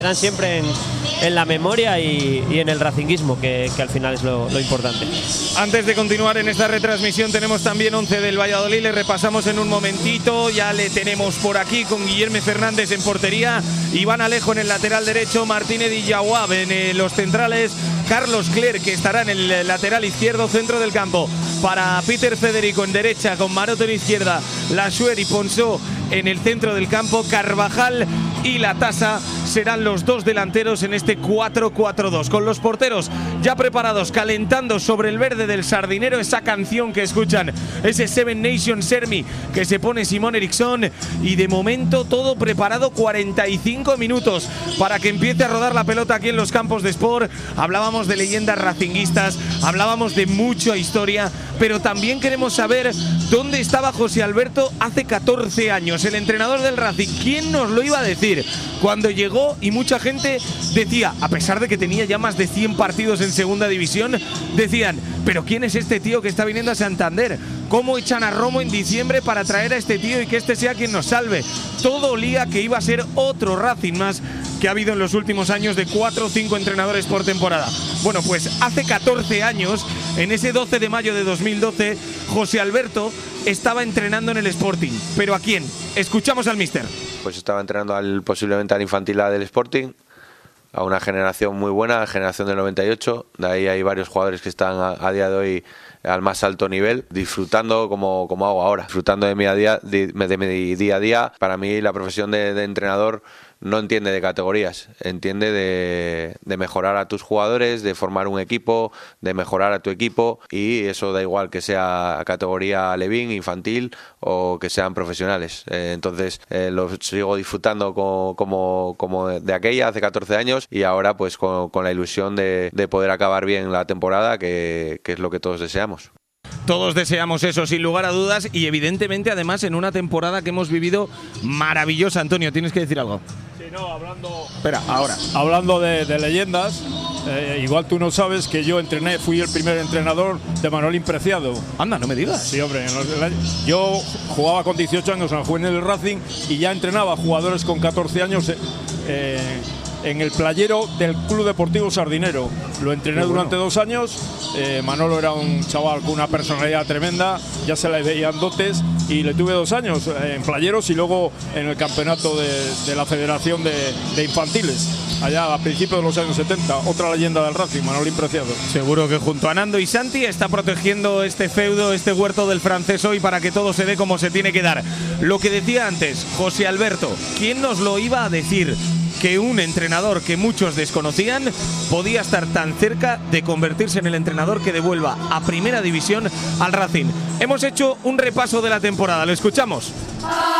Quedan siempre en la memoria y en el racinguismo, que al final es lo importante. Antes de continuar en esta retransmisión tenemos también 11 del Valladolid, le repasamos en un momentito, ya le tenemos por aquí con Guillermo Fernández en portería, Iván Alejo en el lateral derecho, Martínez y Yawab en los centrales, Carlos Clerc que estará en el lateral izquierdo, centro del campo para Peter Federico en derecha, con Maroto en izquierda, Lassuer y Ponsó en el centro del campo, Carvajal y Latasa serán los dos delanteros en este 4-4-2, con los porteros ya preparados, calentando sobre el verde del Sardinero esa canción que escuchan, ese Seven Nations Army que se pone Simón Eriksson, y de momento todo preparado, 45 minutos para que empiece a rodar la pelota aquí en los campos de Sport. Hablábamos de leyendas racinguistas, hablábamos de mucha historia, pero también queremos saber dónde estaba José Alberto hace 14 años, el entrenador del Racing. ¿Quién nos lo iba a decir cuando llegó? Y mucha gente decía, a pesar de que tenía ya más de 100 partidos en segunda división, decían, pero ¿quién es este tío que está viniendo a Santander? ¿Cómo echan a Romo en diciembre para traer a este tío y que este sea quien nos salve? Todo olía que iba a ser otro Racing más que ha habido en los últimos años, de 4 o 5 entrenadores por temporada. Bueno, pues hace 14 años, en ese 12 de mayo de 2012, José Alberto estaba entrenando en el Sporting. ¿Pero a quién? Escuchamos al míster. Pues estaba entrenando posiblemente al infantil A del Sporting, a una generación muy buena, la generación del 98. De ahí hay varios jugadores que están a día de hoy al más alto nivel, disfrutando como hago ahora, disfrutando de mi día a día. Para mí la profesión de entrenador no entiende de categorías, entiende de mejorar a tus jugadores, de formar un equipo, de mejorar a tu equipo, y eso da igual que sea categoría Levín, infantil o que sean profesionales. Entonces lo sigo disfrutando como de aquella, hace 14 años, y ahora pues con la ilusión de poder acabar bien la temporada, que es lo que todos deseamos. Todos deseamos eso, sin lugar a dudas, y evidentemente además en una temporada que hemos vivido maravillosa. Antonio, ¿tienes que decir algo? Sí, no, hablando… Espera, ahora. Hablando de leyendas, igual tú no sabes que yo fui el primer entrenador de Manolín Preciado. Anda, no me digas. Sí, hombre, yo jugaba con 18 años en el juvenil del Racing y ya entrenaba jugadores con 14 años en el playero del Club Deportivo Sardinero. Lo entrené durante 2 años. Manolo era un chaval con una personalidad tremenda, ya se le veían dotes, y le tuve 2 años en playeros y luego en el campeonato de la Federación de Infantiles, allá a principios de los años 70. Otra leyenda del Racing, Manolín Preciado. Seguro que junto a Nando y Santi está protegiendo este feudo, este huerto del francés hoy, para que todo se dé como se tiene que dar. Lo que decía antes, José Alberto, ¿quién nos lo iba a decir? Que un entrenador que muchos desconocían podía estar tan cerca de convertirse en el entrenador que devuelva a primera división al Racing. Hemos hecho un repaso de la temporada, ¿lo escuchamos?